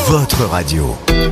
votre radio.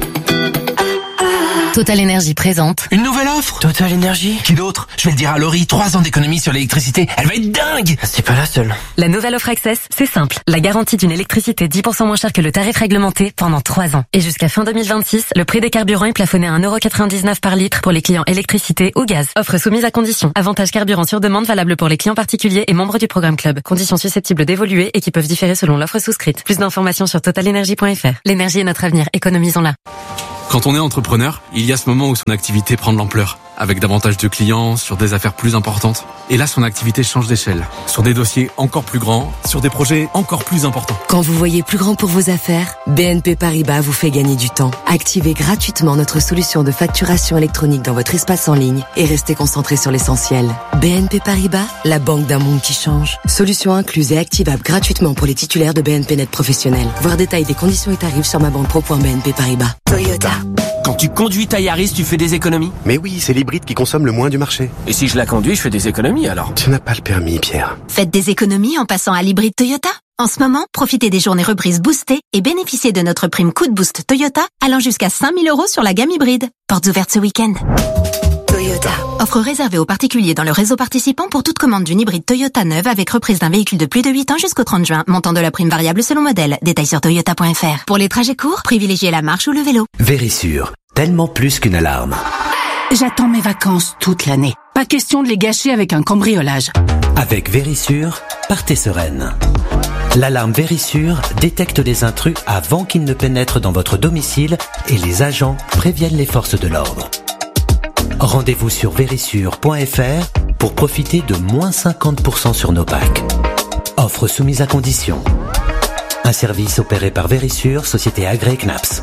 Total Énergie présente Une nouvelle offre Total Énergie. Qui d'autre? Je vais le dire à Laurie, 3 ans d'économie sur l'électricité, elle va être dingue. C'est pas la seule. la nouvelle offre Access, c'est simple. La garantie d'une électricité 10% moins chère que le tarif réglementé pendant 3 ans. Et jusqu'à fin 2026, le prix des carburants est plafonné à 1,99€ par litre pour les clients électricité ou gaz. Offre soumise à conditions. Avantage carburant sur demande valable pour les clients particuliers et membres du programme Club. Conditions susceptibles d'évoluer et qui peuvent différer selon l'offre souscrite. Plus d'informations sur totalenergie.fr. L'énergie est notre avenir, économisons-la. Quand on est entrepreneur, il y a ce moment où son activité prend de l'ampleur, avec davantage de clients, sur des affaires plus importantes. Et là, son activité change d'échelle, sur des dossiers encore plus grands, sur des projets encore plus importants. Quand vous voyez plus grand pour vos affaires, BNP Paribas vous fait gagner du temps. Activez gratuitement notre solution de facturation électronique dans votre espace en ligne et restez concentré sur l'essentiel. BNP Paribas, la banque d'un monde qui change. Solution incluse et activable gratuitement pour les titulaires de BNP Net professionnels. Voir détail des conditions et tarifs sur mabanpro.bnp Paribas. Toyota. Quand tu conduis ta Yaris, tu fais des économies? Mais oui, c'est l'hybride qui consomme le moins du marché. Et si je la conduis, je fais des économies alors? Tu n'as pas le permis, Pierre. Faites des économies en passant à l'hybride Toyota. En ce moment, profitez des journées reprises boostées et bénéficiez de notre prime Coup de Boost Toyota allant jusqu'à 5 000 € sur la gamme hybride. Portes ouvertes ce week-end. Toyota. Offre réservée aux particuliers dans le réseau participant pour toute commande d'une hybride Toyota neuve avec reprise d'un véhicule de plus de 8 ans jusqu'au 30 juin. Montant de la prime variable selon modèle. Détails sur toyota.fr. Pour les trajets courts, privilégiez la marche ou le vélo. Vérissure, tellement plus qu'une alarme. J'attends mes vacances toute l'année. Pas question de les gâcher avec un cambriolage. Avec Vérissure, partez sereine. L'alarme Vérissure détecte les intrus avant qu'ils ne pénètrent dans votre domicile et les agents préviennent les forces de l'ordre. Rendez-vous sur vérissure.fr pour profiter de moins 50% sur nos packs. Offre soumise à condition. Un service opéré par Vérissure, société agréée CNAPS.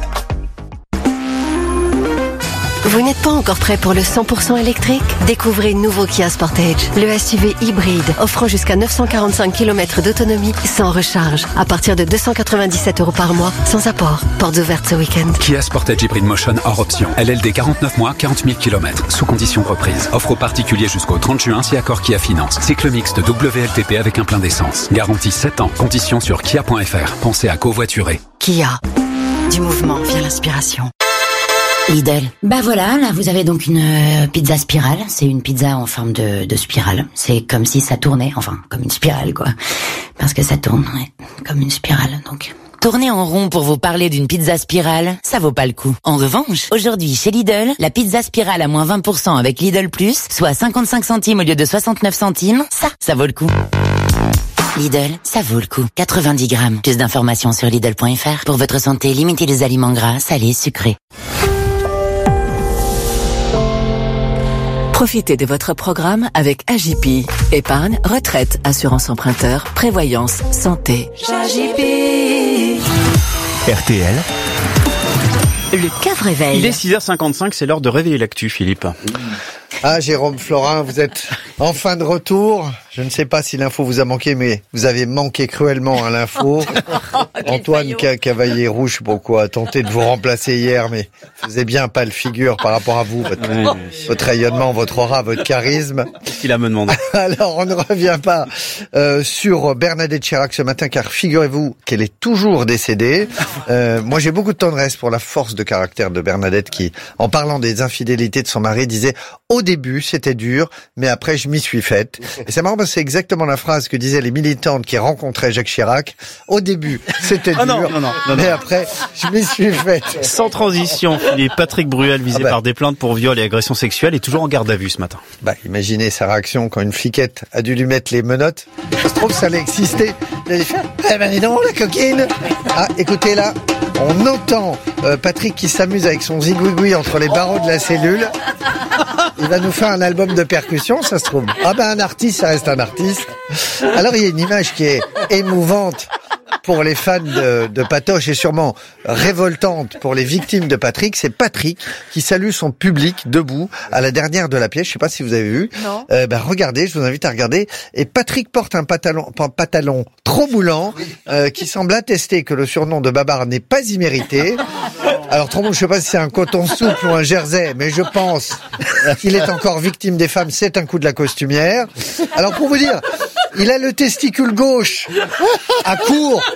Vous n'êtes pas encore prêt pour le 100% électrique? Découvrez le nouveau Kia Sportage, le SUV hybride, offrant jusqu'à 945 km d'autonomie sans recharge, à partir de 297 € par mois, sans apport. Portes ouvertes ce week-end. Kia Sportage Hybrid Motion hors option. LLD 49 mois, 40 000 km, sous conditions reprises. Offre aux particuliers jusqu'au 30 juin si accord Kia Finance. Cycle mixte WLTP avec un plein d'essence. Garantie 7 ans. Conditions sur kia.fr. Pensez à covoiturer. Kia. Du mouvement vient l'inspiration. Lidl. Bah voilà, là vous avez donc une pizza spirale. C'est une pizza en forme de spirale. C'est comme si ça tournait, enfin comme une spirale quoi. Parce que ça tourne, ouais, comme une spirale donc. Tourner en rond pour vous parler d'une pizza spirale, ça vaut pas le coup. En revanche, aujourd'hui chez Lidl, la pizza spirale à moins 20% avec Lidl Plus, soit 55 centimes au lieu de 69 centimes, ça vaut le coup. Lidl, ça vaut le coup. 90 grammes. Plus d'informations sur Lidl.fr. Pour votre santé, limitez les aliments gras, salés, sucrés. Profitez de votre programme avec AJP. Épargne, retraite, assurance emprunteur, prévoyance, santé. RTL. Le cave réveil. Il est 6h55, c'est l'heure de réveiller l'actu, Philippe. Ah, Jérôme Florin, vous êtes enfin de retour. Je ne sais pas si l'info vous a manqué, mais vous avez manqué cruellement à l'info. Antoine Cavalier-Rouge, pourquoi a tenté de vous remplacer hier, mais faisait bien pas le figure par rapport à vous, votre rayonnement, votre aura, votre charisme. Il a me demandé. Alors, on ne revient pas sur Bernadette Chirac ce matin, car figurez-vous qu'elle est toujours décédée. Moi, j'ai beaucoup de tendresse pour la force de caractère de Bernadette qui, en parlant des infidélités de son mari, disait « Au début, c'était dur, mais après, je m'y suis faite. » Et c'est marrant parce que c'est exactement la phrase que disaient les militantes qui rencontraient Jacques Chirac. Au début, c'était dur, non, mais après, je m'y suis faite. Sans transition, Philippe, Patrick Bruel, visé par des plaintes pour viol et agression sexuelle, est toujours en garde à vue ce matin. Bah, imaginez sa réaction quand une fliquette a dû lui mettre les menottes. Ça se trouve, ça allait exister. Il allait faire « Eh ben, dis donc, la coquine !» Ah, écoutez là, on entend Patrick qui s'amuse avec son zigouigoui entre les barreaux de la cellule. Il va nous faire un album de percussion, ça se trouve. Ah ben, un artiste, ça reste un artiste. Alors, il y a une image qui est émouvante pour les fans de Patoche et sûrement révoltante pour les victimes de Patrick. C'est Patrick qui salue son public debout à la dernière de la pièce. Je sais pas si vous avez vu. Non. Regardez, je vous invite à regarder. Et Patrick porte un pantalon trop moulant qui semble attester que le surnom de Babar n'est pas immérité. Alors trop mou, je sais pas si c'est un coton souple ou un jersey, mais je pense qu'il est encore victime des femmes. C'est un coup de la costumière. Alors pour vous dire, il a le testicule gauche à court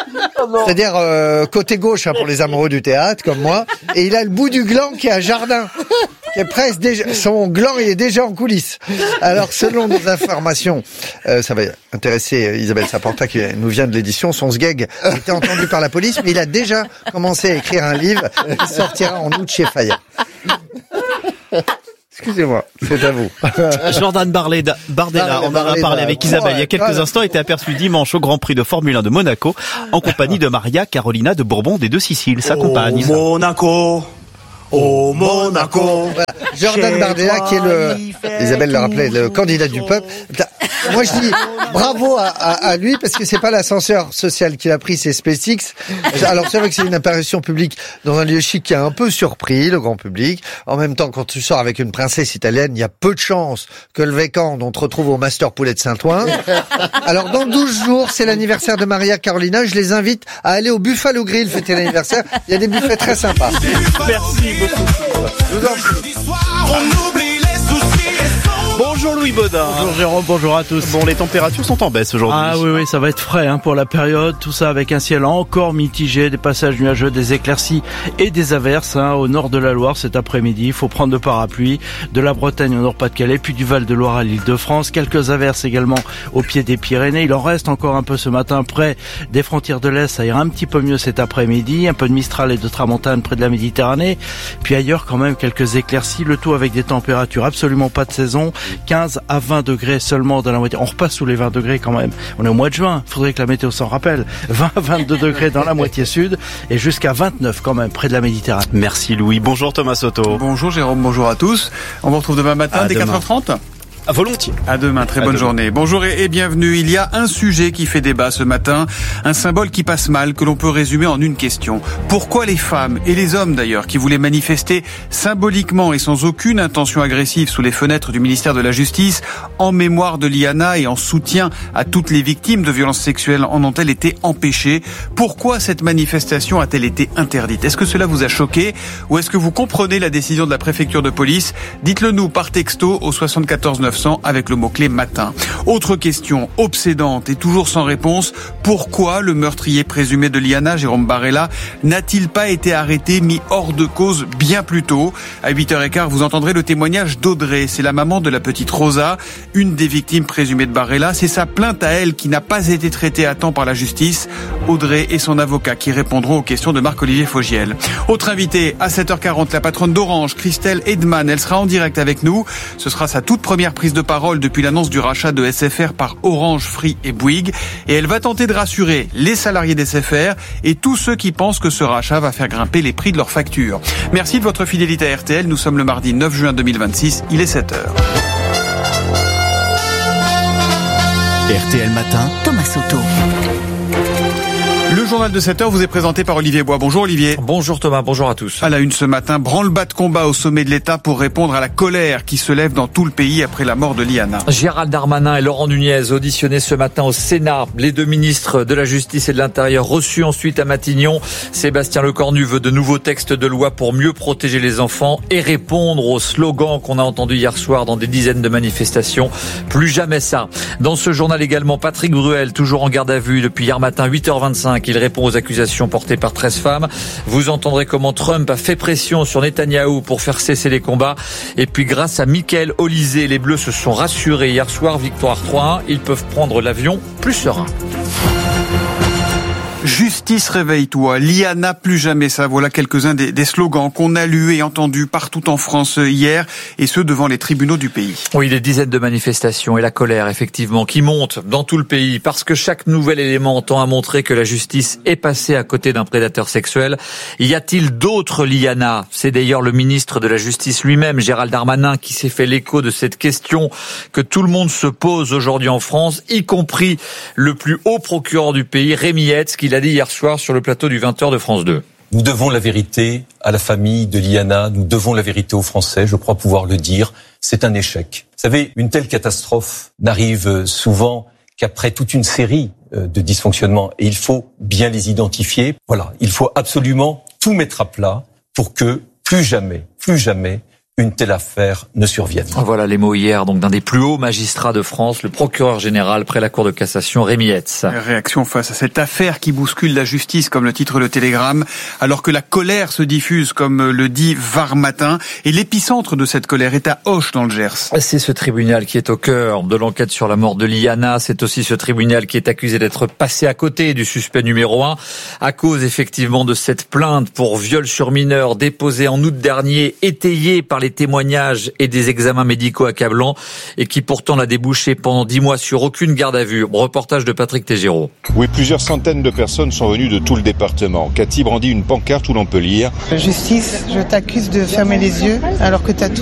C'est-à-dire côté gauche pour les amoureux du théâtre, comme moi. Et il a le bout du gland qui est à Jardin. Qui est presque déjà, son gland il est déjà en coulisses. Alors selon nos informations, ça va intéresser Isabelle Saporta qui nous vient de l'édition, son sgeg a été entendu par la police, mais il a déjà commencé à écrire un livre qui sortira en août chez Fayard. Excusez-moi, c'est à vous. Jordan Bardella, on en a parlé avec Isabelle il y a quelques instants, était aperçu dimanche au Grand Prix de Formule 1 de Monaco, en compagnie de Maria Carolina de Bourbon des Deux Siciles, sa compagne. Au Monaco. Voilà. Jordan Bardella qui est Isabelle le rappelait, le candidat du peuple. Moi je dis bravo à lui parce que c'est pas l'ascenseur social qu'il a pris, c'est SpaceX. Alors c'est vrai que c'est une apparition publique dans un lieu chic qui a un peu surpris le grand public. En même temps, quand tu sors avec une princesse italienne, il y a peu de chances que le week-end on te retrouve au Master Poulet de Saint-Ouen. Alors dans 12 jours, c'est l'anniversaire de Maria Carolina. Je les invite à aller au Buffalo Grill fêter l'anniversaire. Il y a des buffets très sympas. Merci beaucoup. Je vous en prie. Bonjour Louis Baudin. Bonjour Jérôme, bonjour à tous. Bon, les températures sont en baisse aujourd'hui. Ah oui, ça va être frais pour la période. Tout ça avec un ciel encore mitigé, des passages nuageux, des éclaircies et des averses au nord de la Loire cet après-midi. Il faut prendre le parapluie de la Bretagne au Nord-Pas-de-Calais, puis du Val-de-Loire à l'Île-de-France. Quelques averses également au pied des Pyrénées. Il en reste encore un peu ce matin près des frontières de l'Est. Ça ira un petit peu mieux cet après-midi. Un peu de Mistral et de Tramontane près de la Méditerranée. Puis ailleurs quand même quelques éclaircies. Le tout avec des températures absolument pas de saison. 15 à 20 degrés seulement dans la moitié. On repasse sous les 20 degrés quand même. On est au mois de juin. Faudrait que la météo s'en rappelle. 20 à 22 degrés dans la moitié sud et jusqu'à 29 quand même près de la Méditerranée. Merci Louis. Bonjour Thomas Soto. Bonjour Jérôme, bonjour à tous. On vous retrouve demain matin dès 4h30. Volontiers. À demain, très bonne journée. Bonjour et bienvenue. Il y a un sujet qui fait débat ce matin, un symbole qui passe mal, que l'on peut résumer en une question. Pourquoi les femmes, et les hommes d'ailleurs, qui voulaient manifester symboliquement et sans aucune intention agressive sous les fenêtres du ministère de la Justice, en mémoire de Liana et en soutien à toutes les victimes de violences sexuelles, en ont-elles été empêchées? Pourquoi cette manifestation a-t-elle été interdite? Est-ce que cela vous a choqué? Ou est-ce que vous comprenez la décision de la préfecture de police? Dites-le nous par texto au 74 900 avec le mot-clé matin. Autre question obsédante et toujours sans réponse. Pourquoi le meurtrier présumé de Liana, Jérôme Bardella, n'a-t-il pas été arrêté, mis hors de cause bien plus tôt? À 8h15, vous entendrez le témoignage d'Audrey. C'est la maman de la petite Rosa, une des victimes présumées de Bardella. C'est sa plainte à elle qui n'a pas été traitée à temps par la justice. Audrey et son avocat qui répondront aux questions de Marc-Olivier Fogiel. Autre invité à 7h40, la patronne d'Orange, Christelle Edman. Elle sera en direct avec nous. Ce sera sa toute première prise de parole depuis l'annonce du rachat de SFR par Orange, Free et Bouygues. Et elle va tenter de rassurer les salariés d'SFR et tous ceux qui pensent que ce rachat va faire grimper les prix de leurs factures. Merci de votre fidélité à RTL. Nous sommes le mardi 9 juin 2026. Il est 7h. RTL Matin, Thomas Soto. Le journal de 7h vous est présenté par Olivier Bois. Bonjour Olivier. Bonjour Thomas, bonjour à tous. À la une ce matin, branle-bas de combat au sommet de l'État pour répondre à la colère qui se lève dans tout le pays après la mort de Liana. Gérald Darmanin et Laurent Nunez auditionnés ce matin au Sénat. Les deux ministres de la Justice et de l'Intérieur reçus ensuite à Matignon. Sébastien Lecornu veut de nouveaux textes de loi pour mieux protéger les enfants et répondre aux slogans qu'on a entendus hier soir dans des dizaines de manifestations. Plus jamais ça. Dans ce journal également, Patrick Bruel, toujours en garde à vue depuis hier matin 8h25. Il répond aux accusations portées par 13 femmes. Vous entendrez comment Trump a fait pression sur Netanyahou pour faire cesser les combats. Et puis grâce à Mickaël Olysée, les Bleus se sont rassurés hier soir, victoire 3-1. Ils peuvent prendre l'avion plus serein. Justice, réveille-toi. Liana, plus jamais ça. Voilà quelques-uns des slogans qu'on a lus et entendus partout en France hier, et ce devant les tribunaux du pays. Oui, des dizaines de manifestations et la colère, effectivement, qui monte dans tout le pays parce que chaque nouvel élément tend à montrer que la justice est passée à côté d'un prédateur sexuel. Y a-t-il d'autres Liana? C'est d'ailleurs le ministre de la Justice lui-même, Gérald Darmanin, qui s'est fait l'écho de cette question que tout le monde se pose aujourd'hui en France, y compris le plus haut procureur du pays, Rémi Hetz, qui l'a dit hier soir sur le plateau du 20h de France 2. Nous devons la vérité à la famille de Liana, nous devons la vérité aux Français, je crois pouvoir le dire, c'est un échec. Vous savez, une telle catastrophe n'arrive souvent qu'après toute une série de dysfonctionnements et il faut bien les identifier. Voilà, il faut absolument tout mettre à plat pour que plus jamais une telle affaire ne survienne. Voilà les mots hier donc d'un des plus hauts magistrats de France, le procureur général près la Cour de cassation, Rémi Hetz. Réaction face à cette affaire qui bouscule la justice, comme le titre le Télégramme, alors que la colère se diffuse, comme le dit Var Matin, et l'épicentre de cette colère est à Auch dans le Gers. C'est ce tribunal qui est au cœur de l'enquête sur la mort de Liana. C'est aussi ce tribunal qui est accusé d'être passé à côté du suspect numéro 1 à cause effectivement de cette plainte pour viol sur mineur déposée en août dernier, étayée par les témoignages et des examens médicaux accablants et qui pourtant l'a débouché pendant 10 mois sur aucune garde à vue. Reportage de Patrick Tégéraud. Oui, plusieurs centaines de personnes sont venues de tout le département. Cathy brandit une pancarte où l'on peut lire « Justice, je t'accuse de fermer les yeux alors que tu as tout